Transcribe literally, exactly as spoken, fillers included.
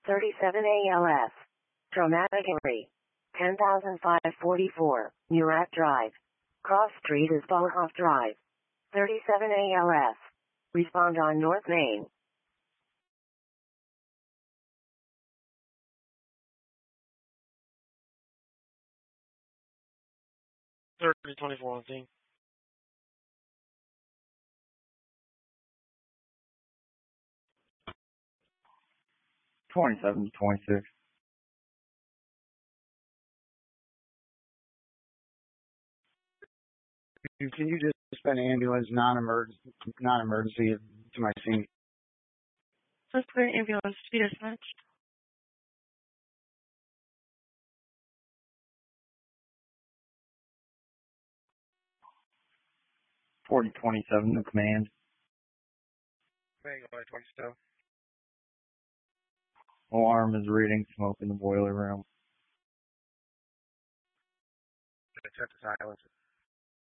thirty-seven A L S. Traumatic injury. ten thousand five hundred forty-four, Murat Drive. Cross Street is Bolhoff Drive. thirty-seven A L S. Respond on North Main. thirty twenty-four on scene. twenty-seven to twenty-six. Can you just send ambulance non-emergency, non-emergency to my scene? First clear ambulance to be dispatched. forty twenty-seven to command. Command, go ahead, twenty-seven. Alarm is reading smoke in the boiler room. Attempt to silence it.